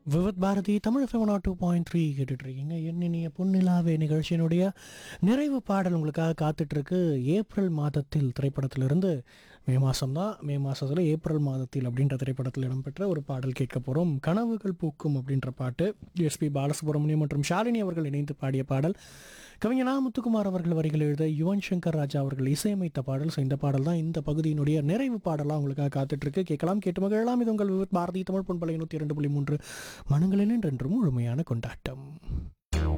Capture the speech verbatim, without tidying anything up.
Vividh Bharathi Tamil FM two point three கேட்டுட்ருக்கீங்க. எண்ணினிய பொன்னிலாவே நிகழ்ச்சியினுடைய நிறைவு பாடல் உங்களுக்காக காத்துட்ருக்கு. ஏப்ரல் மாதத்தில் திரைப்படத்திலிருந்து மே மாதம் தான் மே மாதத்தில் ஏப்ரல் மாதத்தில் அப்படின்ற திரைப்படத்தில் இடம்பெற்ற ஒரு பாடல் கேட்க போகிறோம். கனவுகள் பூக்கும் அப்படின்ற பாட்டு எஸ்பி பாலசுப்ரமணியம் மற்றும் ஷாலினி அவர்கள் இணைந்து பாடிய பாடல். கவிஞர் நா முத்துக்குமார் அவர்கள் வரிகள் எழுத யுவன் சங்கர் ராஜா அவர்கள் இசையமைத்த பாடல். ஸோ இந்த பாடல் தான் இந்த பகுதியினுடைய நிறைவு பாடலாக உங்களுக்காக காத்துட்ருக்கு. கேட்கலாம், கேட்டு மகிழலாம். இது உங்கள் விவித் பாரதி தமிழ் பொன்பலை நூற்றி இரண்டு புள்ளி மூன்று மனங்களில் என்றென்றும் முழுமையான கொண்டாட்டம்.